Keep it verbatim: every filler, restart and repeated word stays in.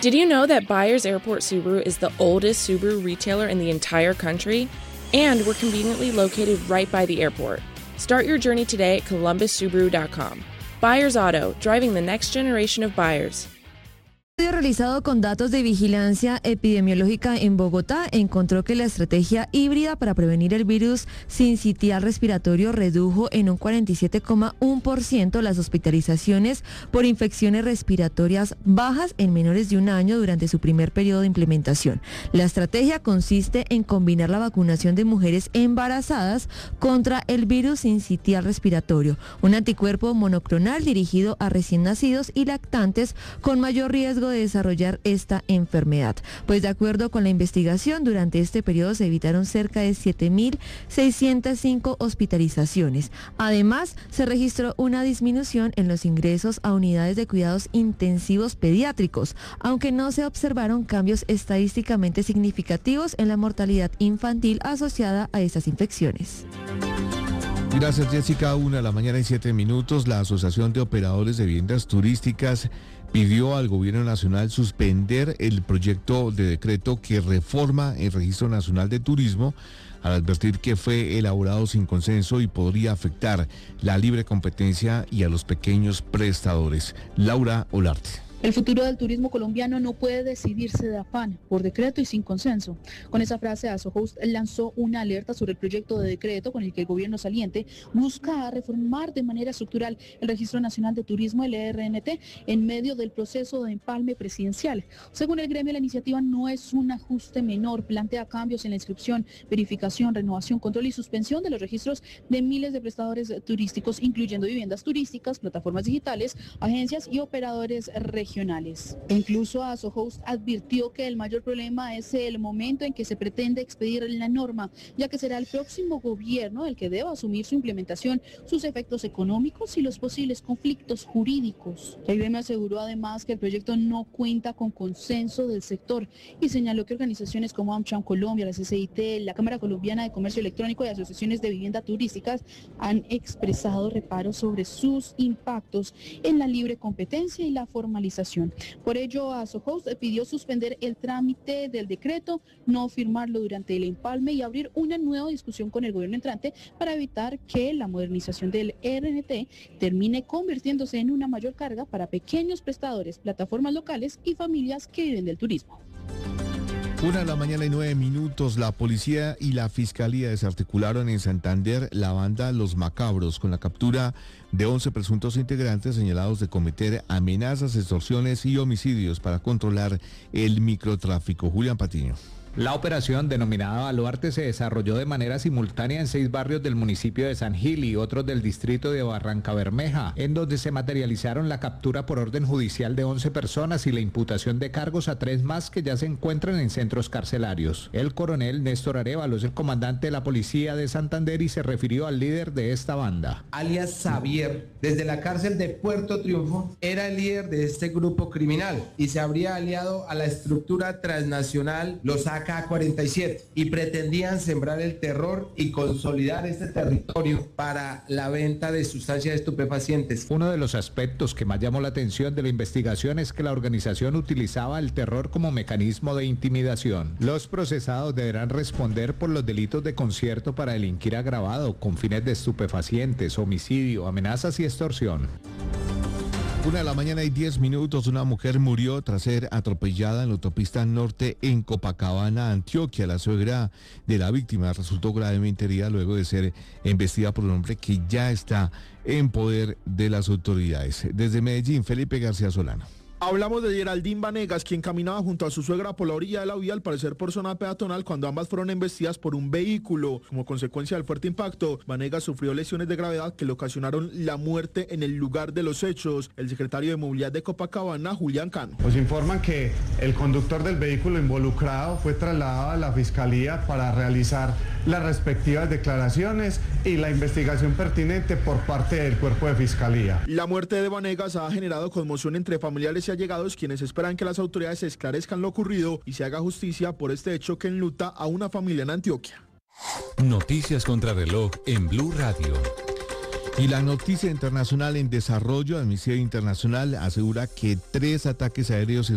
Did you know that Byers Airport Subaru is the oldest Subaru retailer in the entire country? And we're conveniently located right by the airport. Start your journey today at columbus subaru dot com. Byers Auto, driving the next generation of buyers. Un estudio realizado con datos de vigilancia epidemiológica en Bogotá encontró que la estrategia híbrida para prevenir el virus sincitial respiratorio redujo en un cuarenta y siete coma uno por ciento las hospitalizaciones por infecciones respiratorias bajas en menores de un año durante su primer periodo de implementación. La estrategia consiste en combinar la vacunación de mujeres embarazadas contra el virus sincitial respiratorio, un anticuerpo monoclonal dirigido a recién nacidos y lactantes con mayor riesgo de desarrollar esta enfermedad. Pues de acuerdo con la investigación, durante este periodo se evitaron cerca de siete mil seiscientas cinco hospitalizaciones. Además, se registró una disminución en los ingresos a unidades de cuidados intensivos pediátricos, aunque no se observaron cambios estadísticamente significativos en la mortalidad infantil asociada a estas infecciones. Gracias, Jessica. Una de la mañana y siete minutos. La Asociación de Operadores de Viviendas Turísticas pidió al Gobierno Nacional suspender el proyecto de decreto que reforma el Registro Nacional de Turismo, al advertir que fue elaborado sin consenso y podría afectar la libre competencia y a los pequeños prestadores. Laura Olarte. El futuro del turismo colombiano no puede decidirse de afán, por decreto y sin consenso. Con esa frase, Asohost lanzó una alerta sobre el proyecto de decreto con el que el gobierno saliente busca reformar de manera estructural el Registro Nacional de Turismo, el E R N T, en medio del proceso de empalme presidencial. Según el gremio, la iniciativa no es un ajuste menor, plantea cambios en la inscripción, verificación, renovación, control y suspensión de los registros de miles de prestadores turísticos, incluyendo viviendas turísticas, plataformas digitales, agencias y operadores regionales. Regionales. Incluso Asohost advirtió que el mayor problema es el momento en que se pretende expedir la norma, ya que será el próximo gobierno el que deba asumir su implementación, sus efectos económicos y los posibles conflictos jurídicos. El gremio aseguró además que el proyecto no cuenta con consenso del sector y señaló que organizaciones como AmCham Colombia, la C C I T, la Cámara Colombiana de Comercio Electrónico y asociaciones de vivienda turísticas han expresado reparos sobre sus impactos en la libre competencia y la formalización. Por ello, Asohost pidió suspender el trámite del decreto, no firmarlo durante el empalme y abrir una nueva discusión con el gobierno entrante para evitar que la modernización del E R N T termine convirtiéndose en una mayor carga para pequeños prestadores, plataformas locales y familias que viven del turismo. Una de la mañana y nueve minutos, la policía y la fiscalía desarticularon en Santander la banda Los Macabros con la captura de once presuntos integrantes señalados de cometer amenazas, extorsiones y homicidios para controlar el microtráfico. Julián Patiño. La operación, denominada Baluarte, se desarrolló de manera simultánea en seis barrios del municipio de San Gil y otros del distrito de Barrancabermeja, en donde se materializaron la captura por orden judicial de once personas y la imputación de cargos a tres más que ya se encuentran en centros carcelarios. El coronel Néstor Arévalo es el comandante de la policía de Santander y se refirió al líder de esta banda. Alias Xavier, desde la cárcel de Puerto Triunfo, era el líder de este grupo criminal y se habría aliado a la estructura transnacional Los A K cuarenta y siete y pretendían sembrar el terror y consolidar este territorio para la venta de sustancias estupefacientes. Uno de los aspectos que más llamó la atención de la investigación es que la organización utilizaba el terror como mecanismo de intimidación. Los procesados deberán responder por los delitos de concierto para delinquir agravado con fines de estupefacientes, homicidio, amenazas y extorsión. Una de la mañana y diez minutos, una mujer murió tras ser atropellada en la autopista norte en Copacabana, Antioquia. La suegra de la víctima resultó gravemente herida luego de ser embestida por un hombre que ya está en poder de las autoridades. Desde Medellín, Felipe García Solano. Hablamos de Geraldine Vanegas, quien caminaba junto a su suegra por la orilla de la vía, al parecer por zona peatonal, cuando ambas fueron embestidas por un vehículo. Como consecuencia del fuerte impacto, Vanegas sufrió lesiones de gravedad que le ocasionaron la muerte en el lugar de los hechos. El secretario de Movilidad de Copacabana, Julián Cano. Nos informan que el conductor del vehículo involucrado fue trasladado a la fiscalía para realizar las respectivas declaraciones y la investigación pertinente por parte del cuerpo de fiscalía. La muerte de Vanegas ha generado conmoción entre familiares y allegados, quienes esperan que las autoridades esclarezcan lo ocurrido y se haga justicia por este hecho que enluta a una familia en Antioquia. Noticias contra reloj en Blue Radio. Y la noticia internacional en desarrollo, Amnistía Internacional asegura que tres ataques aéreos